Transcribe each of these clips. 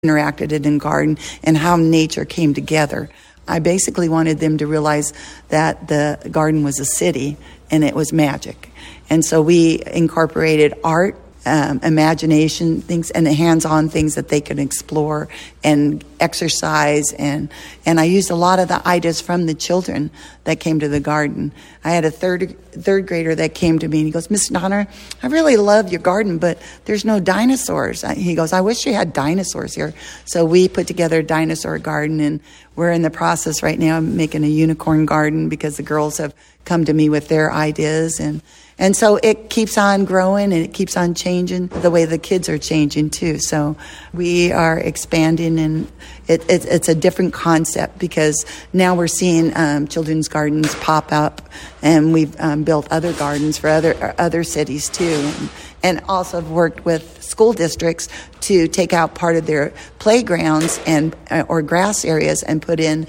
interacted in the garden and how nature came together. I basically wanted them to realize that the garden was a city and it was magic. And so we incorporated art, imagination, things, and the hands-on things that they could explore and exercise. And I used a lot of the ideas from the children that came to the garden. I had a third grader that came to me and he goes, "Miss Donner, I really love your garden, but there's no dinosaurs." He goes, "I wish you had dinosaurs here." So we put together a dinosaur garden, and we're in the process right now of making a unicorn garden because the girls have come to me with their ideas. And so it keeps on growing and it keeps on changing the way the kids are changing too. So we are expanding, and it's a different concept because now we're seeing children's gardens pop up, and we've built other gardens for other cities too. And also have worked with school districts to take out part of their playgrounds and or grass areas and put in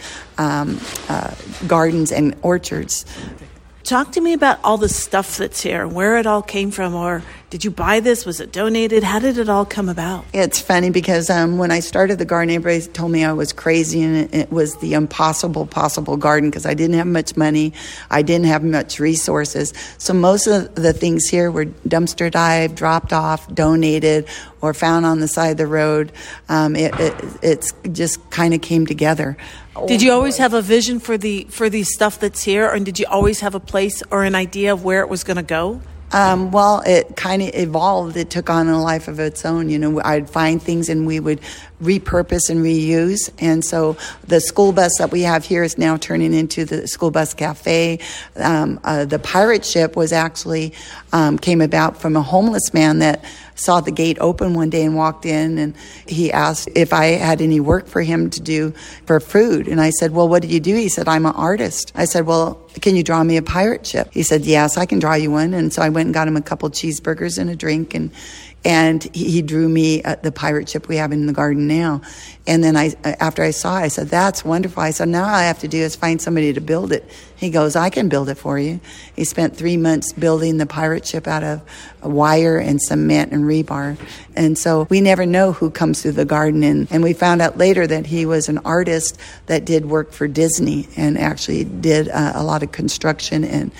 gardens and orchards. Talk to me about all the stuff that's here, where it all came from, or did you buy this? Was it donated? How did it all come about? It's funny because when I started the garden, everybody told me I was crazy, and it was the impossible possible garden because I didn't have much money. I didn't have much resources. So most of the things here were dumpster dived, dropped off, donated, or found on the side of the road. It's just kind of came together. Did you always have a vision for the stuff that's here, or did you always have a place or an idea of where it was going to go? Well, it kind of evolved. It took on a life of its own. You know, I'd find things and we would repurpose and reuse. And so the school bus that we have here is now turning into the school bus cafe. The pirate ship was actually came about from a homeless man that saw the gate open one day and walked in, and he asked if I had any work for him to do for food. And I said, "Well, what do you do?" He said, "I'm an artist." I said, "Well, can you draw me a pirate ship?" He said, "Yes, I can draw you one." And so I went and got him a couple cheeseburgers and a drink, and he drew me the pirate ship we have in the garden now. And then after I saw it, I said, "That's wonderful." I said, "Now all I have to do is find somebody to build it." He goes, "I can build it for you." He spent 3 months building the pirate ship out of wire and cement and rebar. And so we never know who comes through the garden. And we found out later that he was an artist that did work for Disney and actually did a lot of construction and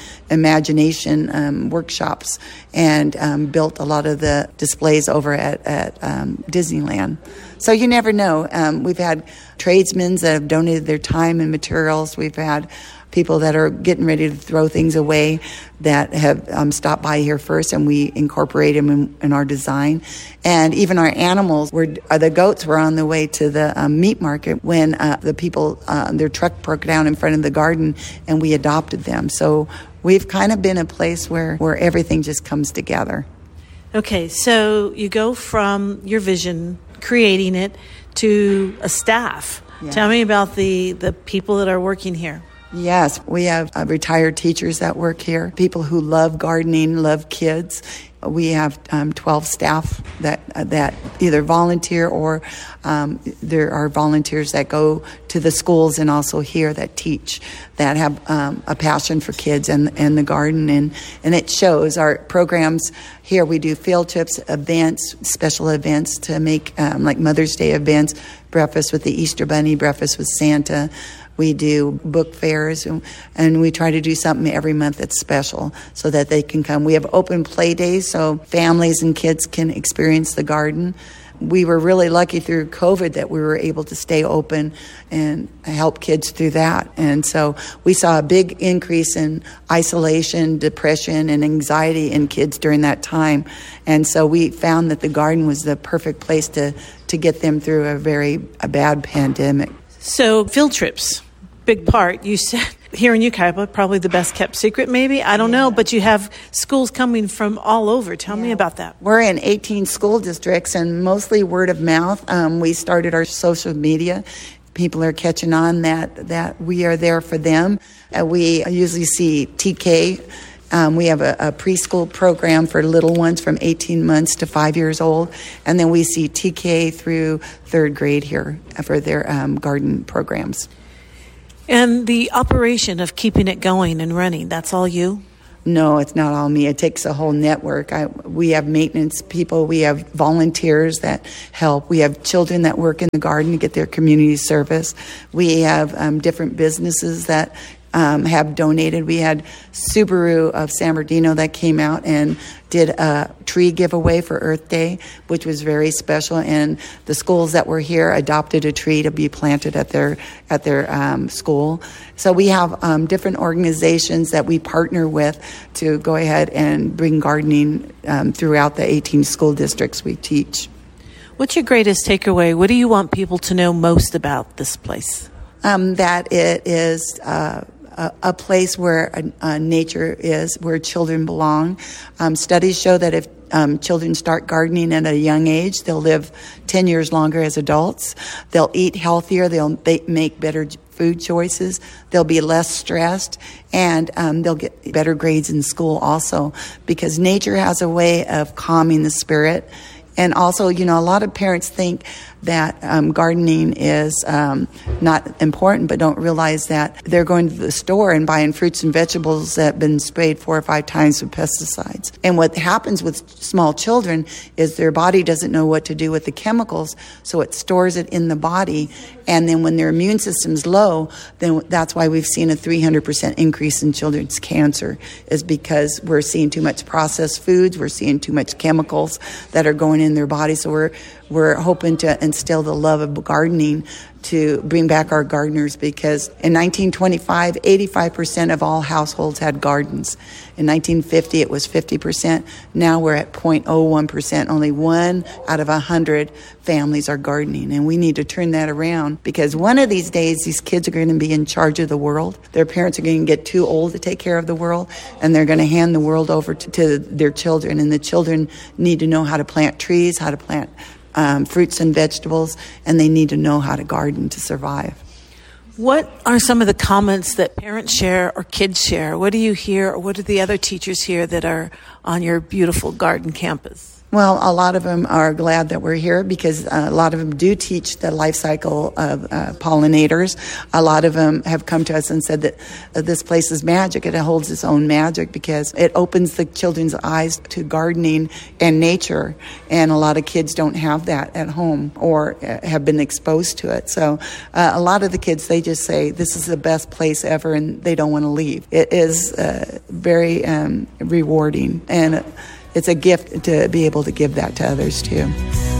imagination workshops and built a lot of the displays over at Disneyland. So you never know. We've had tradesmen that have donated their time and materials. We've had people that are getting ready to throw things away that have stopped by here first, and we incorporate them in our design. And even our animals, the goats were on the way to the meat market when the people, their truck broke down in front of the garden, and we adopted them. So we've kind of been a place where everything just comes together. Okay, so you go from your vision, creating it, to a staff. Yeah. Tell me about the people that are working here. Yes, we have retired teachers that work here, people who love gardening, love kids. We have 12 staff that either volunteer or there are volunteers that go to the schools and also here that teach, that have a passion for kids and the garden. And it shows. Our programs here, we do field trips, events, special events to make like Mother's Day events, breakfast with the Easter Bunny, breakfast with Santa. We do book fairs, and we try to do something every month that's special so that they can come. We have open play days so families and kids can experience the garden. We were really lucky through COVID that we were able to stay open and help kids through that. And so we saw a big increase in isolation, depression, and anxiety in kids during that time. And so we found that the garden was the perfect place to get them through a bad pandemic. So field trips, big part. You said here in Yucaipa, probably the best kept secret maybe. I don't know, but you have schools coming from all over. Tell me about that. We're in 18 school districts and mostly word of mouth. We started our social media. People are catching on that we are there for them. We usually see TK. We have a preschool program for little ones from 18 months to 5 years old. And then we see TK through third grade here for their garden programs. And the operation of keeping it going and running, that's all you? No, it's not all me. It takes a whole network. We have maintenance people. We have volunteers that help. We have children that work in the garden to get their community service. We have different businesses that have donated. We had Subaru of San Bernardino that came out and did a tree giveaway for Earth Day, which was very special. And the schools that were here adopted a tree to be planted at their school. So we have different organizations that we partner with to go ahead and bring gardening throughout the 18 school districts we teach. What's your greatest takeaway? What do you want people to know most about this place? That it is a place where nature is, where children belong. Studies show that if children start gardening at a young age, they'll live 10 years longer as adults. They'll eat healthier. They'll make better food choices. They'll be less stressed, and they'll get better grades in school also, because nature has a way of calming the spirit. And also, a lot of parents think that gardening is not important, but don't realize that they're going to the store and buying fruits and vegetables that have been sprayed 4 or 5 times with pesticides. And what happens with small children is their body doesn't know what to do with the chemicals, so it stores it in the body. And then when their immune system's low, then that's why we've seen a 300% increase in children's cancer, is because we're seeing too much processed foods, we're seeing too much chemicals that are going in their body. So we're hoping to instill the love of gardening to bring back our gardeners, because in 1925, 85% of all households had gardens. In 1950, it was 50%. Now we're at 0.01%. Only 1 out of 100 families are gardening, and we need to turn that around, because one of these days, these kids are going to be in charge of the world. Their parents are going to get too old to take care of the world, and they're going to hand the world over to their children, and the children need to know how to plant trees, how to plant fruits and vegetables, and they need to know how to garden to survive. What are some of the comments that parents share or kids share? What do you hear, or what do the other teachers hear that are on your beautiful garden campus? Well, a lot of them are glad that we're here, because a lot of them do teach the life cycle of pollinators. A lot of them have come to us and said that this place is magic. It holds its own magic because it opens the children's eyes to gardening and nature. And a lot of kids don't have that at home or have been exposed to it. So a lot of the kids, they just say this is the best place ever, and they don't want to leave. It is very rewarding, and it's a gift to be able to give that to others too.